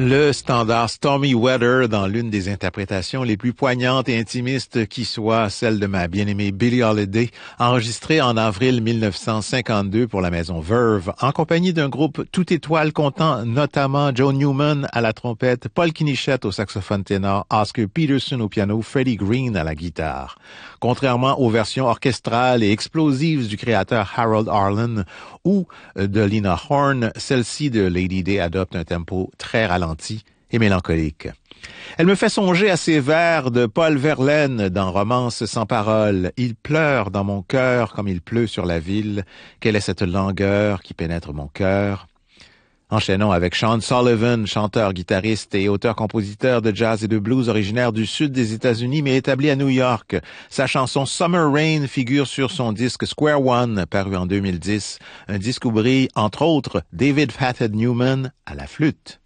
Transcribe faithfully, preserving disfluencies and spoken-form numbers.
Le standard Stormy Weather dans l'une des interprétations les plus poignantes et intimistes qui soit, celle de ma bien-aimée Billie Holiday, enregistrée en avril mille neuf cent cinquante-deux pour la maison Verve, en compagnie d'un groupe tout étoile comptant notamment Joe Newman à la trompette, Paul Kinichette au saxophone ténor, Oscar Peterson au piano, Freddie Green à la guitare. Contrairement aux versions orchestrales et explosives du créateur Harold Arlen ou de Lena Horne, celle-ci de Lady Day adopte un tempo très ralenti et mélancolique. Elle me fait songer à ces vers de Paul Verlaine dans Romance sans parole. Il pleure dans mon cœur comme il pleut sur la ville. Quelle est cette langueur qui pénètre mon cœur? Enchaînons avec Sean Sullivan, chanteur, guitariste et auteur-compositeur de jazz et de blues originaire du sud des États-Unis mais établi à New York. Sa chanson Summer Rain figure sur son disque Square One, paru en deux mille dix, un disque où brille, entre autres, David Fathead Newman à la flûte.